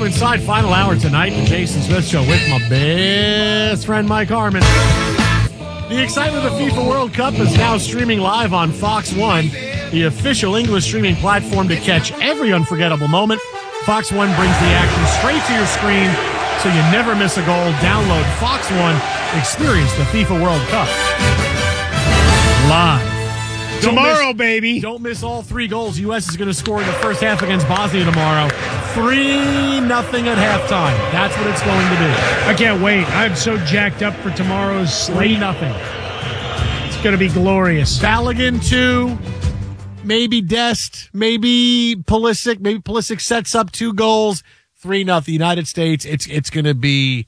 you inside. Final hour tonight, the Jason Smith Show with my best friend Mike Harmon. The excitement of the FIFA World Cup is now streaming live on Fox One, the official English streaming platform to catch every unforgettable moment. Fox One brings the action straight to your screen, so you never miss a goal. Download Fox One. Experience the FIFA World Cup live. Tomorrow, baby. Don't miss all 3 goals. U.S. is going to score in the first half against Bosnia tomorrow. 3-0 at halftime. That's what it's going to be. I can't wait. I'm so jacked up for tomorrow's slate. 3-0. It's going to be glorious. Balogun 2, maybe Dest, maybe Pulisic. Maybe Pulisic sets up 2 goals. 3-0. United States. It's going to be.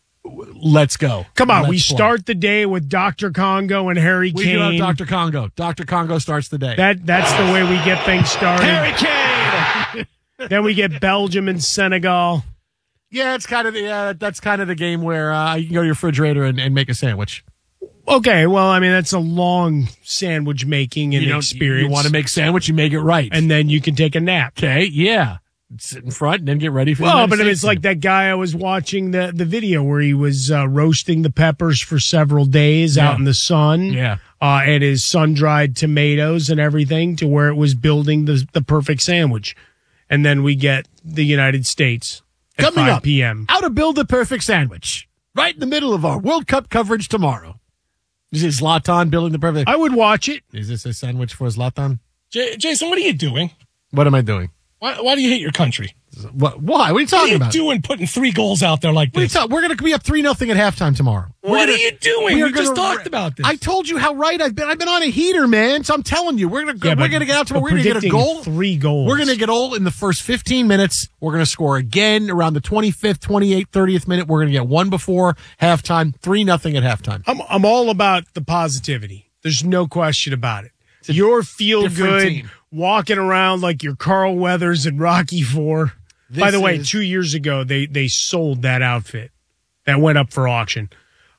Let's go. Come on, Let's we play. Start the day with Dr. Congo and Harry Kane. We do have Dr. Congo. Dr. Congo starts the day. That's the way we get things started. Harry Kane! Then we get Belgium and Senegal. Yeah, that's kind of the game where you can go to your refrigerator and make a sandwich. Okay, well, I mean, that's a long sandwich making and experience. You want to make sandwich, you make it right. And then you can take a nap. Okay, yeah. Sit in front and then get ready for the Well, but it's like that guy I was watching the video where he was roasting the peppers for several days out in the sun. Yeah. And his sun-dried tomatoes and everything to where it was building the perfect sandwich. And then we get the United States at Coming 5 up, p.m. How to build the perfect sandwich. Right in the middle of our World Cup coverage tomorrow. Is it Zlatan building the perfect? I would watch it. Is this a sandwich for Zlatan? Jason, what are you doing? What am I doing? Why do you hate your country? What? Why? What are you talking about? What are you doing putting 3 goals out there like this? We're going to be up 3-0 at halftime tomorrow. What are you doing? We just talked about this. I told you how right I've been. I've been on a heater, man. So I'm telling you, we're going to get out tomorrow. We're going to get a goal. 3 goals. We're going to get a goal in the first 15 minutes. We're going to score again around the 25th, 28th, 30th minute. We're going to get one before halftime. 3-0 at halftime. I'm all about the positivity. There's no question about it. Your feel good team. walking around like you're Carl Weathers and Rocky IV. By the way, 2 years ago they sold that outfit that went up for auction.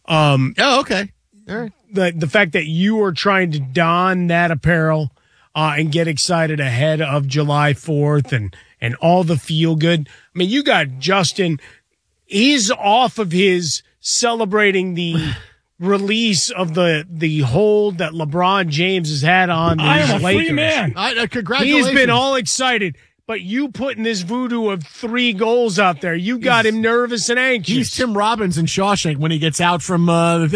Okay. All right. The fact that you are trying to don that apparel and get excited ahead of July 4th and all the feel good. I mean, you got Justin. He's off of his celebrating the release of the hold that LeBron James has had on the Lakers. I am a free man. Congratulations. He's been all excited. But you putting this voodoo of 3 goals out there, you got him nervous and anxious. He's Tim Robbins in Shawshank when he gets out from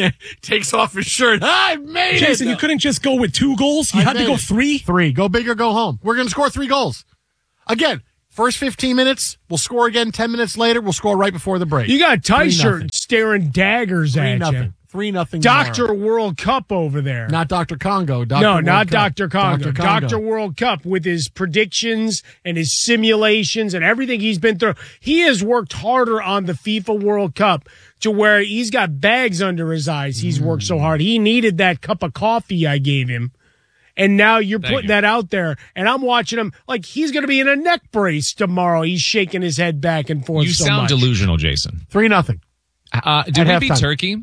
takes off his shirt. I made it. Jason, you couldn't just go with 2 goals. You had to go 3. 3. Go big or go home. We're going to score 3 goals. Again, first 15 minutes, we'll score again 10 minutes later. We'll score right before the break. You got Tyshirt staring daggers at you. 3-0. Dr. World Cup over there. Not Dr. Congo. Not Dr. Congo. Dr. Congo. Dr. World Cup with his predictions and his simulations and everything he's been through. He has worked harder on the FIFA World Cup to where he's got bags under his eyes. He's worked so hard. He needed that cup of coffee I gave him. And now you're putting that out there. And I'm watching him like he's going to be in a neck brace tomorrow. He's shaking his head back and forth You so sound much. delusional, Jason. 3-0. Did we beat Turkey?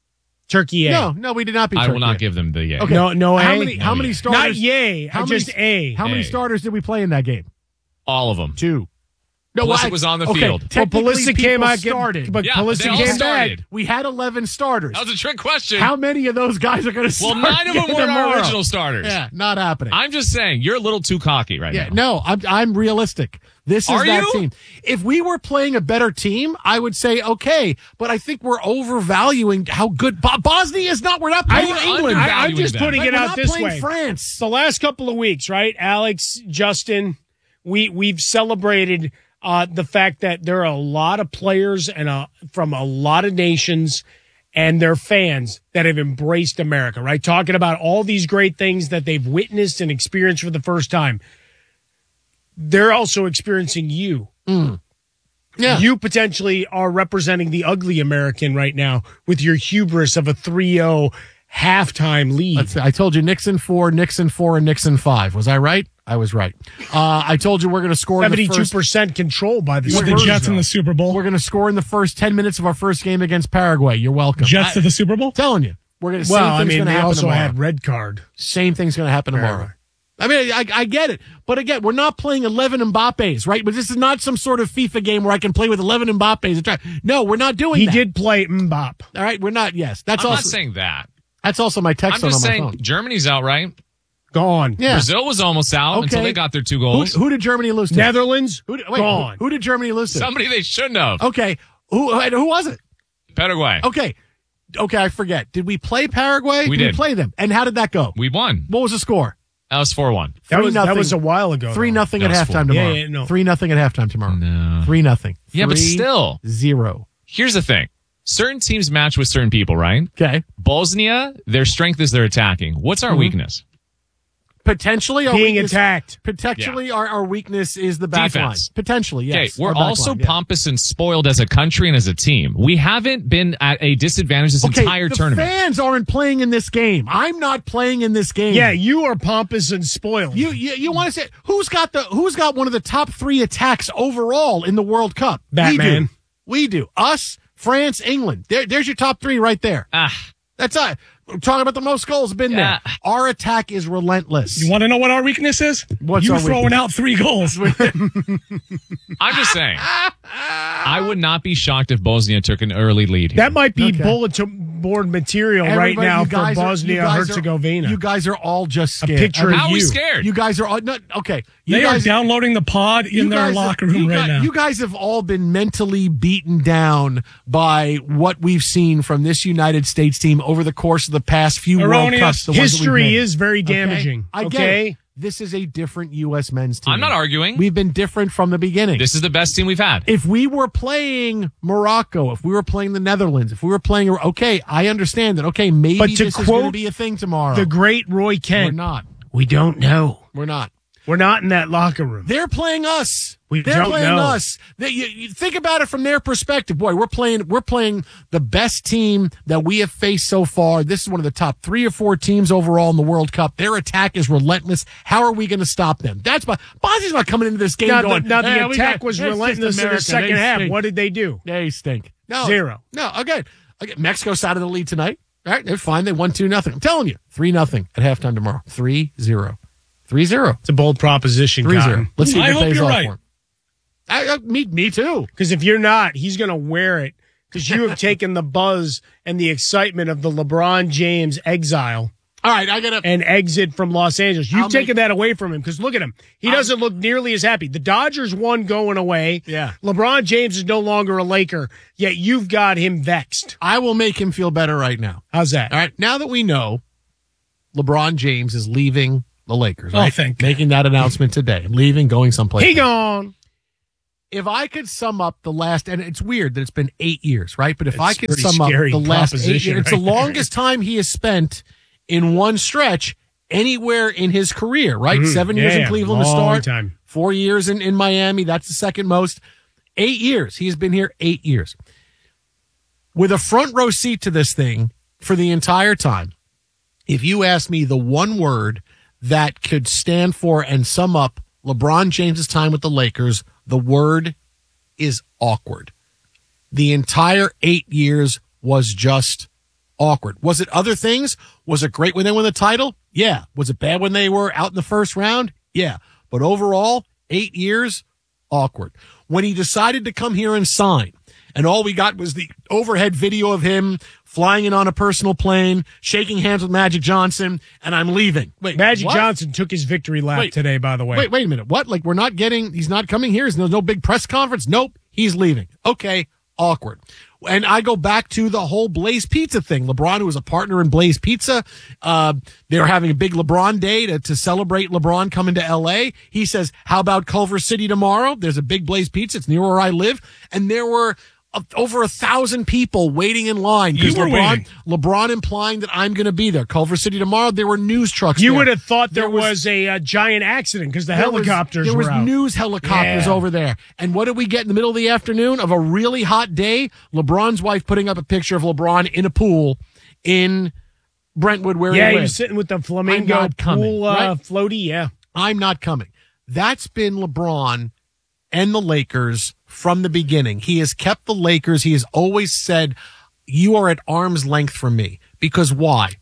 Turkey A. No, we did not beat Turkey. I will not give them the yay. Okay. No How A. many starters? Not yay. Just A. How many starters did we play in that game? All of them. 2. No, Pulisic was on the field. Well, Pulisic came out, started. but Yeah, Pulisic they all came started. back. We had 11 starters. That was a trick question. How many of those guys are going to Well, start? 9 of them again were our tomorrow? original starters. Yeah, not happening. I'm just saying, you're a little too cocky right now. No, I'm realistic. This is Are that you? team. If we were playing a better team, I would say okay, but I think we're overvaluing how good Bosnia is. Not. We're not playing England. I'm just them. putting Like, it we're out not this playing way. France. The last couple of weeks, right? Alex, Justin, we've celebrated the fact that there are a lot of players and from a lot of nations and their fans that have embraced America, right? Talking about all these great things that they've witnessed and experienced for the first time. They're also experiencing you. Yeah. You potentially are representing the ugly American right now with your hubris of a 3-0 halftime lead. I told you Nixon 4, Nixon 4, and Nixon 5. Was I right? I was right. I told you we're going to score 72% control by the With the Spurs, Jets in though. the Super Bowl. We're going to score in the first 10 minutes of our first game against Paraguay. You're welcome. Jets to the Super Bowl? Telling you. We're going to Well, I same thing's mean, going to they happen also tomorrow. had red card. Same thing's going to happen tomorrow. I mean, I get it. But again, we're not playing 11 Mbappes, right? But this is not some sort of FIFA game where I can play with 11 Mbappes. No, we're not doing that. He did play Mbappe. All right, we're not. Yes. I'm not saying that. That's also my text I'm on just my saying phone. Germany's out, right? Gone. Yeah. Brazil was almost out until they got their 2 goals. Who did Germany lose to? Netherlands? Gone. Who did Germany lose to? Somebody they shouldn't have. Okay. Who was it? Paraguay. Okay, I forget. Did we play Paraguay? We did. did. We play them? And how did that go? We won. What was the score? That was 4-1. That was a while ago. 3-0 at halftime 4. tomorrow. Yeah, no. 3-0 at halftime tomorrow. No. 3-0. Yeah, but still. 0. Here's the thing. Certain teams match with certain people, right? Okay. Bosnia, their strength is their attacking. What's our weakness? Potentially our being weakness, attacked. Potentially our weakness is the back Defense. line. Potentially, yes. Okay, we're Our back also line, yeah. pompous and spoiled as a country and as a team. We haven't been at a disadvantage this entire tournament. The fans aren't playing in this game. I'm not playing in this game. Yeah, you are pompous and spoiled. You want to say who's got one of the top 3 attacks overall in the World Cup? Batman. We do. Us, France, England. There's your top 3 right there. That's I'm talking about the most goals been there. Our attack is relentless. You want to know what our weakness is? What's you our throwing weakness? out 3 goals. I'm just saying. I would not be shocked if Bosnia took an early lead here. That might be bulletin board material right now for Bosnia-Herzegovina. You guys are all just scared. A picture How of are we you. scared? You guys are all not okay. They are downloading the pod in their locker room right now. You guys have all been mentally beaten down by what we've seen from this United States team over the course of the past few World Cups. The ones that we've History made. is very damaging. I get it. This is a different U.S. men's team. I'm not arguing. We've been different from the beginning. This is the best team we've had. If we were playing Morocco, if we were playing the Netherlands, if we were playing, okay, I understand that. Okay, maybe But to this is going to quote be a thing tomorrow. The great Roy Kent. We're not. We don't know. We're not. We're not in that locker room. They're playing us. We They're don't playing know. us. You think about it from their perspective. Boy, we're playing the best team that we have faced so far. This is one of the top 3 or 4 teams overall in the World Cup. Their attack is relentless. How are we going to stop them? That's why Bosnia's not coming into this game going. The attack was relentless in the second half. Stink. What did they do? They stink. No, 0. No, again, Mexico's out of the lead tonight. All right, they're fine. They won 2-0. I'm telling you, 3-0 at halftime tomorrow. 3-0. 3-0. It's a bold proposition, 3-0. Let's see if I it hope pays you're off right. for him. Me too. Because if you're not, he's going to wear it. Because you have taken the buzz and the excitement of the LeBron James exile. All right, I got to. And exit from Los Angeles. You've taken that away from him because look at him. He doesn't look nearly as happy. The Dodgers won going away. Yeah. LeBron James is no longer a Laker, yet you've got him vexed. I will make him feel better right now. How's that? All right, now that we know LeBron James is leaving the Lakers, right? thank God. Making that announcement today, leaving, going someplace. He gone. If I could sum up the last, and it's weird that it's been 8 years, right? But if It's I could pretty sum up scary the last 8 proposition years, it's the right there. longest time he has spent in one stretch anywhere in his career, right? 7 years in Cleveland to long start, time. 4 years in Miami. That's the second most. 8 years. He has been here 8 years. With a front row seat to this thing for the entire time, if you ask me the one word that could stand for and sum up LeBron James's time with the Lakers, the word is awkward. The entire 8 years was just awkward. Was it other things? Was it great when they won the title? Yeah. Was it bad when they were out in the first round? Yeah. But overall, 8 years, awkward. When he decided to come here and sign, and all we got was the overhead video of him flying in on a personal plane, shaking hands with Magic Johnson, and I'm leaving. Wait, Magic what? Johnson took his victory lap today, by the way. Wait a minute. What? Like, he's not coming here? There's no big press conference? Nope. He's leaving. Okay. Awkward. And I go back to the whole Blaze Pizza thing. LeBron, who was a partner in Blaze Pizza, they were having a big LeBron day to celebrate LeBron coming to L.A. He says, how about Culver City tomorrow? There's a big Blaze Pizza. It's near where I live. And there were over 1,000 people waiting in line because LeBron implying that I'm going to be there. Culver City tomorrow. There were news trucks. You there. would have thought there was a giant accident because the helicopters there was were out. news helicopters over there. And what did we get in the middle of the afternoon of a really hot day? LeBron's wife putting up a picture of LeBron in a pool in Brentwood where he lives. he was sitting with the flamingo pool floaty. Yeah, I'm not coming. That's been LeBron and the Lakers from the beginning. He has kept the Lakers. He has always said, you are at arm's length from me. Because why?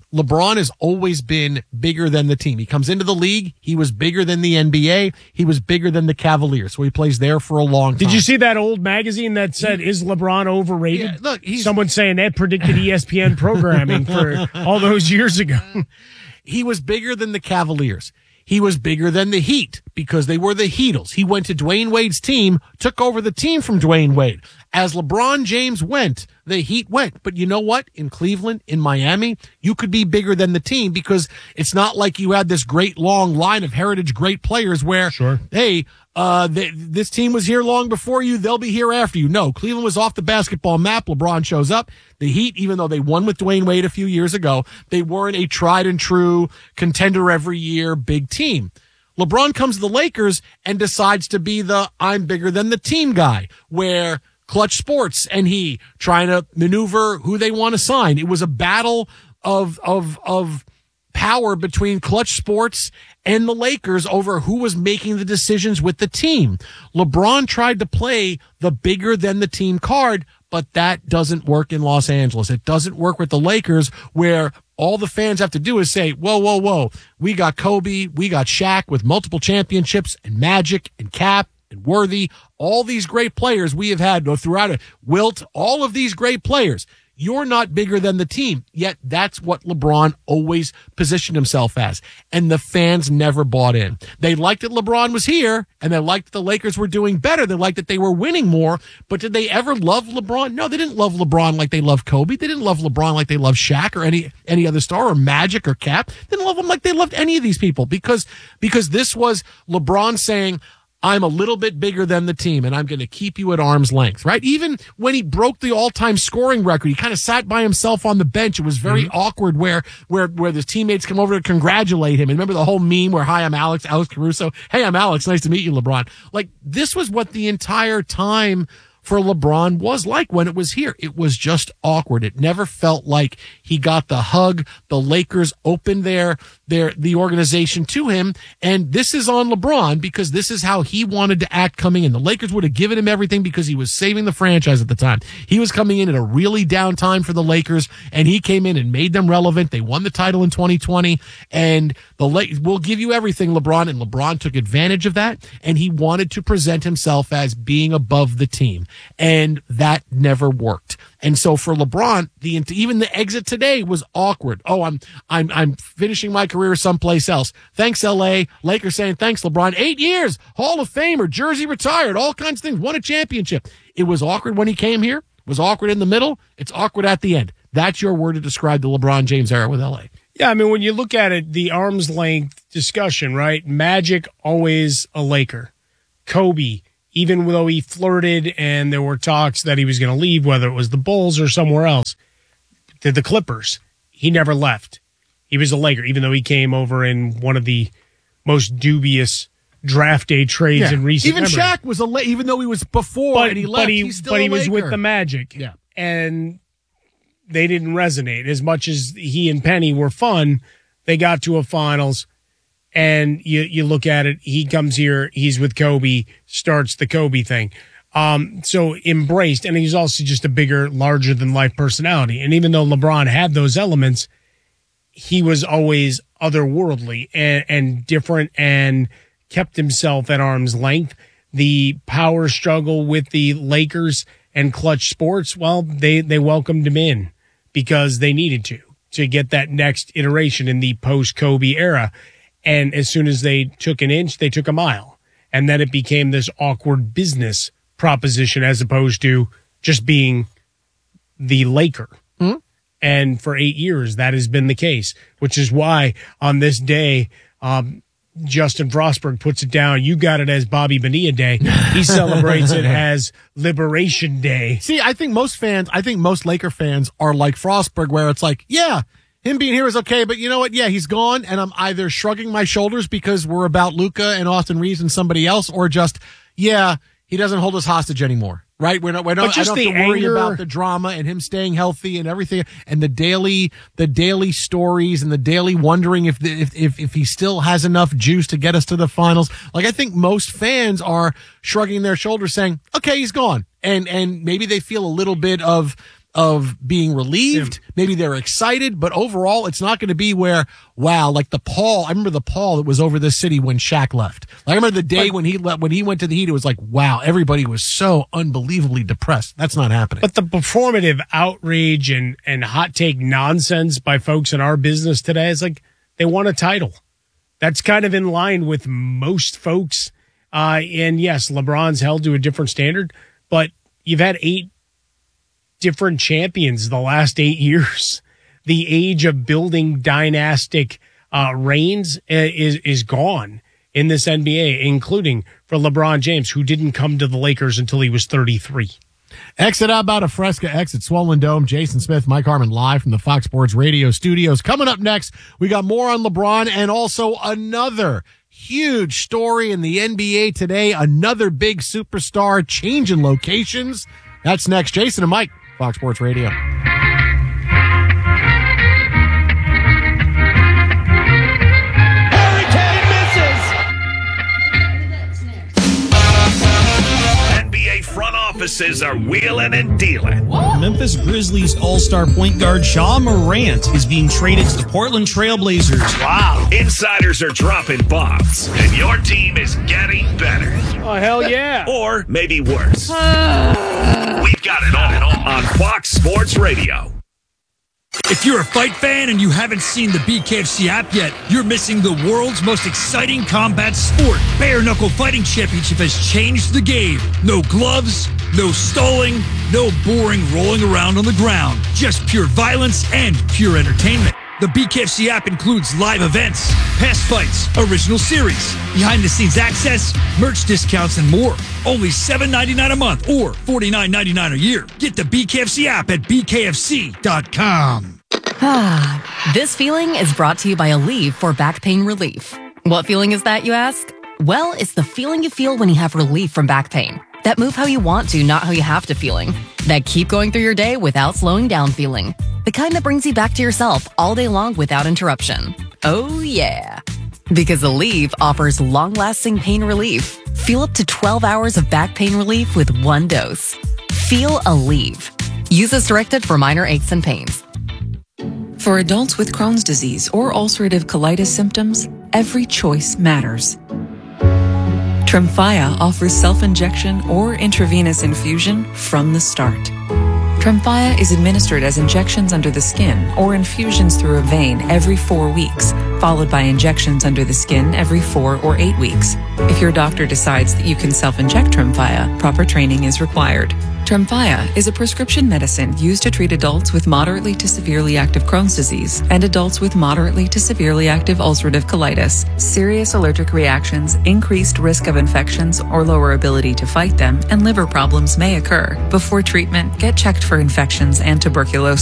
LeBron has always been bigger than the team. He comes into the league. He was bigger than the NBA. He was bigger than the Cavaliers. So he plays there for a long time. Did you see that old magazine that said, is LeBron overrated? Yeah, look, someone saying that predicted ESPN programming for all those years ago. He was bigger than the Cavaliers. He was bigger than the Heat because they were the Heatles. He went to Dwayne Wade's team, took over the team from Dwayne Wade. As LeBron James went, the Heat went. But you know what? In Cleveland, in Miami, you could be bigger than the team because it's not like you had this great long line of heritage great players where, hey, this team was here long before you. They'll be here after you. No, Cleveland was off the basketball map. LeBron shows up. The Heat, even though they won with Dwayne Wade a few years ago, they weren't a tried and true contender every year big team. LeBron comes to the Lakers and decides to be the I'm bigger than the team guy, where Clutch Sports and he trying to maneuver who they want to sign. It was a battle of power between Clutch Sports and the Lakers over who was making the decisions with the team. LeBron tried to play the bigger than the team card, but that doesn't work in Los Angeles. It doesn't work with the Lakers, where all the fans have to do is say, whoa, whoa, whoa. We got Kobe. We got Shaq with multiple championships and Magic and Cap and Worthy. All these great players we have had throughout it. Wilt, all of these great players. You're not bigger than the team, yet that's what LeBron always positioned himself as. And the fans never bought in. They liked that LeBron was here, and they liked that the Lakers were doing better. They liked that they were winning more, but did they ever love LeBron? No, they didn't love LeBron like they love Kobe. They didn't love LeBron like they love Shaq or any other star or Magic or Cap. They didn't love him like they loved any of these people because this was LeBron saying, I'm a little bit bigger than the team, and I'm going to keep you at arm's length, right? Even when he broke the all-time scoring record, he kind of sat by himself on the bench. It was very awkward where his teammates come over to congratulate him. And remember the whole meme where, hi, I'm Alex Caruso. Hey, I'm Alex. Nice to meet you, LeBron. Like, this was what the entire time for LeBron was like when it was here. It was just awkward. It never felt like he got the hug. The Lakers opened the organization to him. And this is on LeBron because this is how he wanted to act coming in. The Lakers would have given him everything because he was saving the franchise at the time. He was coming in at a really down time for the Lakers, and he came in and made them relevant. They won the title in 2020, and the Lakers will give you everything, LeBron. And LeBron took advantage of that, and he wanted to present himself as being above the team. And that never worked. And so for LeBron, even the exit today was awkward. Oh, I'm finishing my career someplace else. Thanks, LA. Lakers saying thanks, LeBron. 8 years, Hall of Famer, jersey retired, all kinds of things. Won a championship. It was awkward when he came here. It was awkward in the middle. It's awkward at the end. That's your word to describe the LeBron James era with LA. Yeah, I mean, when you look at it, the arm's length discussion, right? Magic, always a Laker. Kobe, even though he flirted and there were talks that he was going to leave, whether it was the Bulls or somewhere else, to the Clippers, he never left. He was a Laker, even though he came over in one of the most dubious draft day trades in recent memory. Even Shaq was even though he was before and he left, he's still a Laker. Was with the Magic. Yeah. And they didn't resonate. As much as he and Penny were fun, they got to a finals. And you look at it, he comes here, he's with Kobe, starts the Kobe thing. So embraced, and he's also just a bigger, larger-than-life personality. And even though LeBron had those elements, he was always otherworldly and different and kept himself at arm's length. The power struggle with the Lakers and Clutch Sports, well, they welcomed him in because they needed to get that next iteration in the post-Kobe era. And as soon as they took an inch, they took a mile. And then it became this awkward business proposition as opposed to just being the Laker. Mm-hmm. And for 8 years, that has been the case, which is why on this day, Justin Frostberg puts it down. You got it as Bobby Bonilla Day. He celebrates it as Liberation Day. See, I think most Laker fans are like Frostberg, where it's like, yeah, him being here is okay, but you know what? Yeah, he's gone, and I'm either shrugging my shoulders because we're about Luka and Austin Reeves and somebody else, or just, yeah, he doesn't hold us hostage anymore, right? We're not. I don't have to worry about the drama and him staying healthy and everything, and the daily stories and the daily wondering if he still has enough juice to get us to the finals. Like, I think most fans are shrugging their shoulders, saying, okay, he's gone, and maybe they feel a little bit of of being relieved. Maybe they're excited, but overall, it's not going to be where, wow, like the pall. I remember the pall that was over this city when Shaq left. I remember the day when he went to the Heat, it was like, wow, everybody was so unbelievably depressed. That's not happening. But the performative outrage and hot take nonsense by folks in our business today is like they want a title. That's kind of in line with most folks. And yes, LeBron's held to a different standard, but you've had 8 different champions the last 8 years. The age of building dynastic reigns is gone in this NBA, including for LeBron James, who didn't come to the Lakers until he was 33. Exit out about a Fresca, exit Swollen Dome. Jason Smith, Mike Harmon live from the Fox Sports Radio studios. Coming up next, we got more on LeBron and also another huge story in the NBA today. Another big superstar changing locations. That's next. Jason and Mike, Fox Sports Radio. Front offices are wheeling and dealing. Memphis Grizzlies all-star point guard Ja Morant is being traded to the Portland Trail Blazers. Wow. Insiders are dropping bombs, and your team is getting better. Oh, hell yeah. Or maybe worse. We've got it all on Fox Sports Radio. If you're a fight fan and you haven't seen the BKFC app yet, you're missing the world's most exciting combat sport. Bare Knuckle Fighting Championship has changed the game. No gloves, no stalling, no boring rolling around on the ground. Just pure violence and pure entertainment. The BKFC app includes live events, past fights, original series, behind-the-scenes access, merch discounts, and more. Only $7.99 a month or $49.99 a year. Get the BKFC app at bkfc.com. This feeling is brought to you by Aleve for back pain relief. What feeling is that, you ask? Well, it's the feeling you feel when you have relief from back pain. That move how you want to, not how you have to feeling. That keep going through your day without slowing down feeling. The kind that brings you back to yourself all day long without interruption. Oh, yeah. Because Aleve offers long-lasting pain relief. Feel up to 12 hours of back pain relief with one dose. Feel Aleve. Use as directed for minor aches and pains. For adults with Crohn's disease or ulcerative colitis symptoms, every choice matters. Tremfya offers self-injection or intravenous infusion from the start. Tremfya is administered as injections under the skin or infusions through a vein every 4 weeks, followed by injections under the skin every 4 or 8 weeks. If your doctor decides that you can self-inject Tremfya, proper training is required. Tremfya is a prescription medicine used to treat adults with moderately to severely active Crohn's disease and adults with moderately to severely active ulcerative colitis. Serious allergic reactions, increased risk of infections or lower ability to fight them, and liver problems may occur. Before treatment, get checked for infections and tuberculosis.